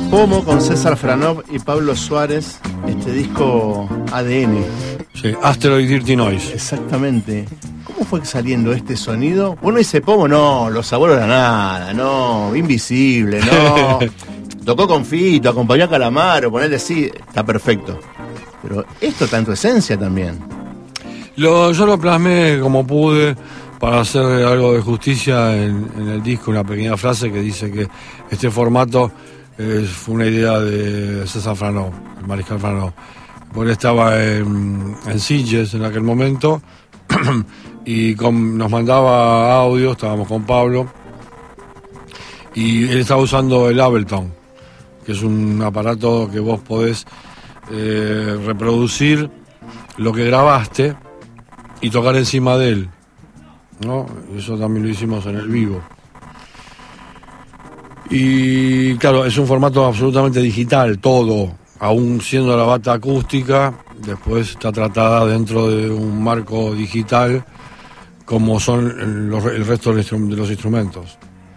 Pomo con César Franov y Pablo Suárez, este disco ADN. Sí, Asteroid Dirty Noise. Exactamente. ¿Cómo fue saliendo este sonido? Uno dice Pomo, no, los abuelos de la nada, no, Invisible, no. Tocó con Fito, acompañó a Calamaro, ponerle sí, está perfecto. Pero esto está en tu esencia también. Yo lo plasmé como pude para hacer algo de justicia en el disco, una pequeña frase que dice que este formato fue una idea de César Franov, el mariscal Franov. Porque él estaba en Sitges en aquel momento y nos mandaba audio, estábamos con Pablo, y él estaba usando el Ableton, que es un aparato que vos podés reproducir lo que grabaste y tocar encima de él, ¿no? Eso también lo hicimos en el vivo. Y claro, es un formato absolutamente digital, todo, aún siendo la bata acústica, después está tratada dentro de un marco digital, como son el resto de los instrumentos.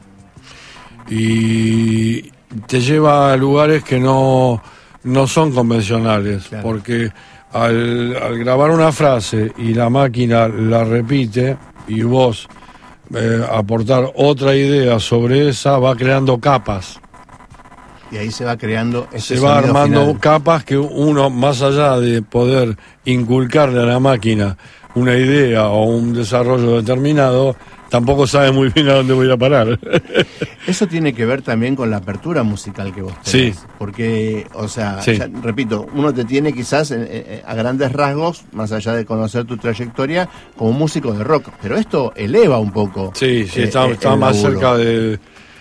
Y te lleva a lugares que no son convencionales, claro. Porque al grabar una frase y la máquina la repite y vos aportar otra idea sobre esa, va creando capas. Y ahí se va creando se va armando final. Capas que uno, más allá de poder inculcarle a la máquina una idea o un desarrollo determinado, tampoco sabe muy bien a dónde voy a parar. Eso tiene que ver también con la apertura musical que vos tenés. Sí. Porque, o sea, sí. Ya, repito, uno te tiene quizás a grandes rasgos, más allá de conocer tu trayectoria, como músico de rock. Pero esto eleva un poco. Sí, está más cerca del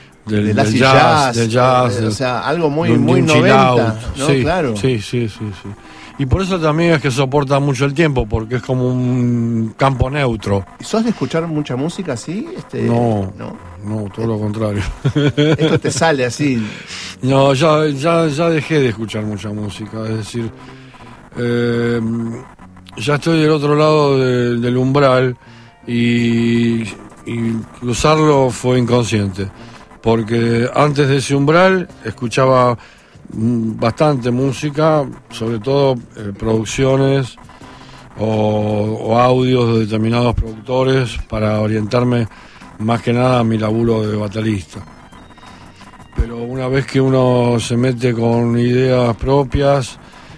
jazz, o sea, algo muy 90, ¿no? Sí, claro. Sí. Y por eso también es que soporta mucho el tiempo, porque es como un campo neutro. ¿Sos de escuchar mucha música así? No, todo lo contrario. Esto te sale así. No, ya dejé de escuchar mucha música, es decir, ya estoy del otro lado del umbral y cruzarlo fue inconsciente, porque antes de ese umbral escuchaba bastante música, sobre todo producciones o audios de determinados productores para orientarme más que nada a mi laburo de baterista. Pero una vez que uno se mete con ideas propias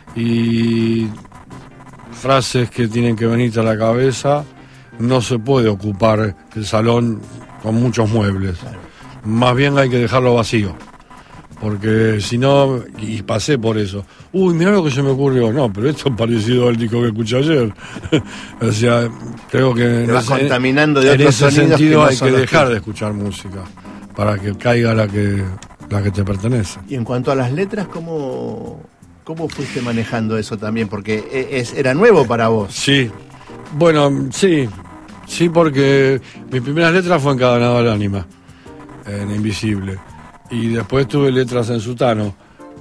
y frases que tienen que venirte a la cabeza, no se puede ocupar el salón con muchos muebles. Más bien hay que dejarlo vacío. Porque si no, y pasé por eso. Mirá lo que se me ocurrió. No, pero esto es parecido al disco que escuché ayer. O sea, creo que contaminando de otros ese sonidos sentido que no hay son que dejar que... de escuchar música para que caiga la que te pertenece. Y en cuanto a las letras, ¿cómo fuiste manejando eso también? Porque era nuevo para vos. Sí, bueno, sí, porque mis primeras letras fue Encadenado al Ánima, en Invisible. Y después tuve letras en Sutano,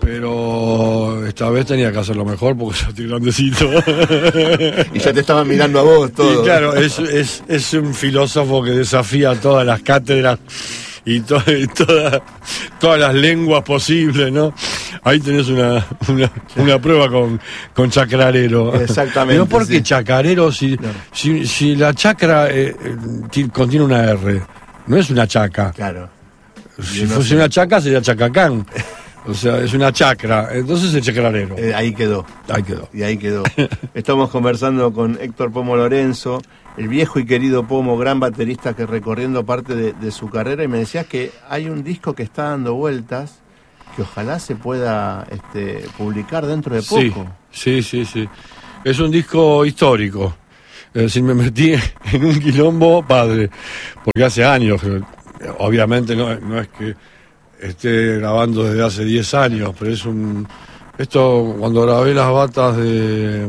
pero esta vez tenía que hacerlo mejor porque ya estoy grandecito. Y ya te estaban mirando a vos todo. Y claro, es un filósofo que desafía todas las cátedras y todas las lenguas posibles, ¿no? Ahí tenés una prueba con chacarero. Exactamente. Pero ¿por qué chacarero si la chacra contiene una R? No es una chaca. Claro. Si fuese una chaca sería chacacán. O sea, es una chacra. Entonces el chacrarero. Ahí quedó. Y ahí quedó. Estamos conversando con Héctor Pomo Lorenzo, el viejo y querido Pomo, gran baterista que recorriendo parte de su carrera, y me decías que hay un disco que está dando vueltas que ojalá se pueda publicar dentro de poco. Sí. Es un disco histórico. Es decir, me metí en un quilombo padre, porque hace años, obviamente no es que esté grabando desde hace 10 años, pero esto cuando grabé las batas de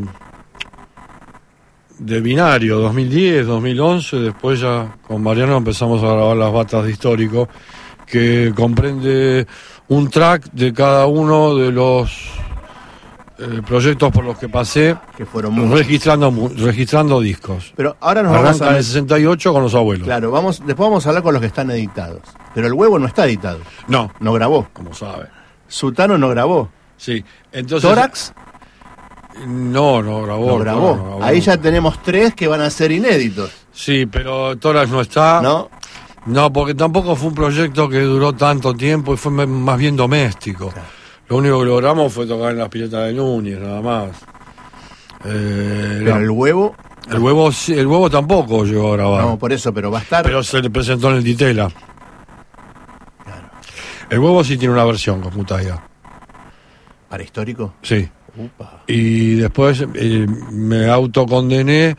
Binario, 2010, 2011, después ya con Mariano empezamos a grabar las batas de histórico, que comprende un track de cada uno de los proyectos por los que pasé, que fueron registrando discos. Pero ahora nos arranca vamos a en el 68 con Los Abuelos. Claro, después vamos a hablar con los que están editados. Pero el huevo no está editado. No grabó. Como sabe. Sutano no grabó. Sí, entonces... ¿Tórax? No grabó. No grabó. Ahí ya tenemos 3 que van a ser inéditos. Sí, pero Tórax no está. ¿No? No, porque tampoco fue un proyecto que duró tanto tiempo y fue más bien doméstico. Claro. Lo único que logramos fue tocar en las piletas de Núñez, nada más. Pero el huevo... El huevo tampoco llegó a grabar. No, por eso, pero va a estar... Pero se le presentó en el Ditela. Claro. El huevo sí tiene una versión con Mutaya. ¿Para histórico? Sí. Upa. Y después me autocondené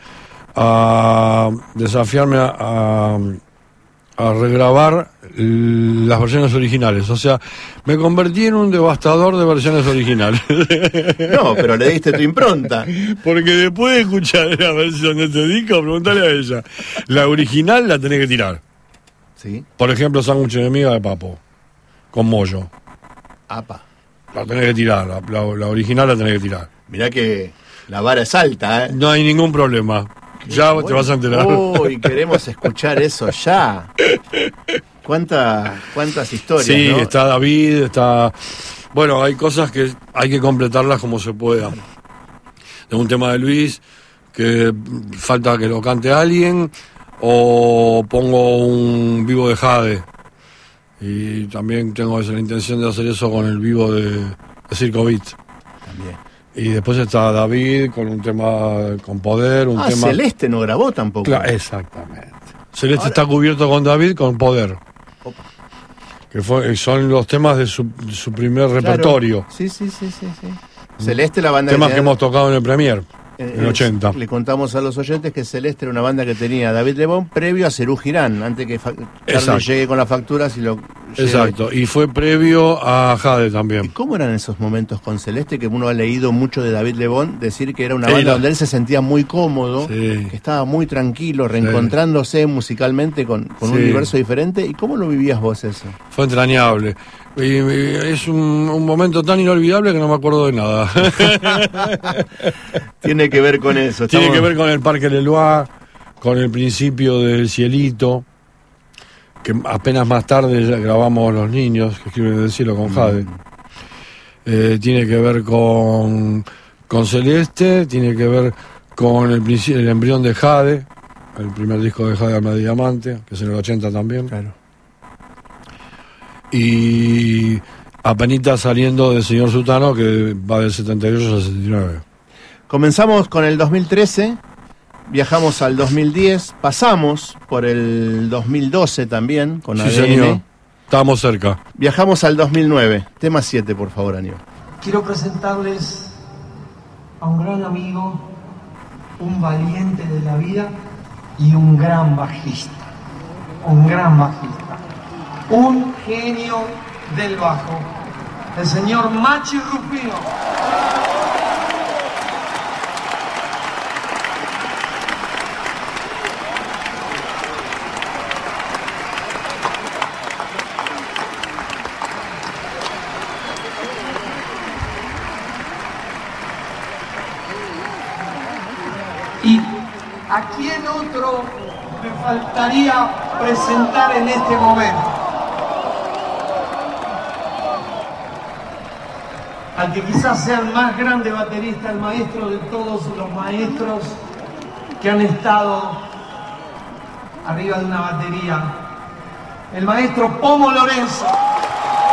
a desafiarme a regrabar las versiones originales. O sea, me convertí en un devastador de versiones originales. No, pero le diste tu impronta. Porque después de escuchar la versión de este disco, preguntale a ella. La original la tenés que tirar. ¿Sí? Por ejemplo, sándwich de miga de papo, con mollo. Apa. La tenés que tirar, la original la tenés que tirar. Mirá que la vara es alta, ¿eh? No hay ningún problema. Ya bueno, te vas a enterar. Uy, queremos escuchar eso ya. ¿Cuántas historias, sí, ¿no? está David, está... Bueno, hay cosas que hay que completarlas como se pueda. De un tema de Luis, que falta que lo cante alguien, o pongo un vivo de Jade. Y también tengo la intención de hacer eso con el vivo de Circo Beat. También. Y después está David con un tema con Poder, un tema... Celeste no grabó tampoco. Claro, exactamente. Celeste está cubierto con David con Poder. Opa. Que son los temas de su primer repertorio. Sí. Celeste, la banda temas que hemos tocado en el Premier. En el 80. Le contamos a los oyentes que Celeste era una banda que tenía David Lebón previo a Cerú Girán, antes que Charlie llegue con las facturas y lo lleve. Exacto, y fue previo a Jade también. ¿Y cómo eran esos momentos con Celeste? Que uno ha leído mucho de David Lebón, decir que era una banda donde él se sentía muy cómodo, que estaba muy tranquilo, reencontrándose musicalmente con un universo diferente. ¿Y cómo lo vivías vos eso? Fue entrañable. Y es un momento tan inolvidable que no me acuerdo de nada. Tiene que ver con eso. Tiene que ver con el Parque Leloir, con el principio del Cielito, que apenas más tarde ya grabamos Los Niños, que escriben del cielo con Jade. Tiene que ver con Celeste, tiene que ver con el embrión de Jade, el primer disco de Jade Alma de Diamante, que es en el 80 también. Claro. Y apenita saliendo del señor Sutano, que va del 78 al 79. Comenzamos con el 2013, viajamos al 2010, pasamos por el 2012 también, con ADN. Sí, señor. Estábamos cerca. Viajamos al 2009. Tema 7, por favor, Aníbal. Quiero presentarles a un gran amigo, un valiente de la vida y un gran bajista. Un genio del bajo, el señor Machi Rufino. ¿Y a quién otro me faltaría presentar en este momento? Al que quizás sea el más grande baterista, el maestro de todos los maestros que han estado arriba de una batería, el maestro Pomo Lorenzo.